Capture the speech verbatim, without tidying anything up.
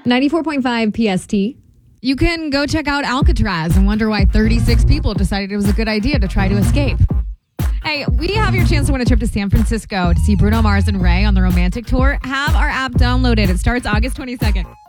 ninety-four point five P S T. You can go check out Alcatraz and wonder why thirty-six people decided it was a good idea to try to escape. Hey, we have your chance to win a trip to San Francisco to see Bruno Mars and Ray on the Romantic Tour. Have our app downloaded. It starts August twenty-second.